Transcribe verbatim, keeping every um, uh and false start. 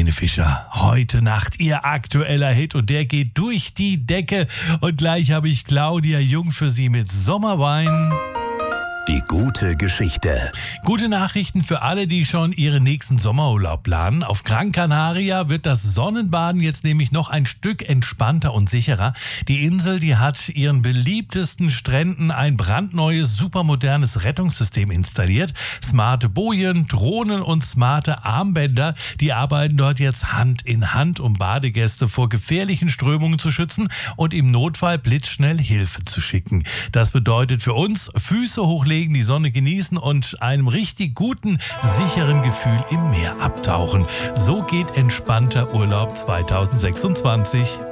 Helene Fischer. Heute Nacht ihr aktueller Hit und der geht durch die Decke. Und gleich habe ich Claudia Jung für Sie mit Sommerwein. Die gute Geschichte. Gute Nachrichten für alle, die schon ihren nächsten Sommerurlaub planen. Auf Gran Canaria wird das Sonnenbaden jetzt nämlich noch ein Stück entspannter und sicherer. Die Insel, die hat ihren beliebtesten Stränden ein brandneues, supermodernes Rettungssystem installiert. Smarte Bojen, Drohnen und smarte Armbänder, die arbeiten dort jetzt Hand in Hand, um Badegäste vor gefährlichen Strömungen zu schützen und im Notfall blitzschnell Hilfe zu schicken. Das bedeutet für uns Füße hochlegen, die Sonne genießen und einem richtig guten, sicheren Gefühl im Meer abtauchen. So geht entspannter Urlaub zwanzig sechsundzwanzig.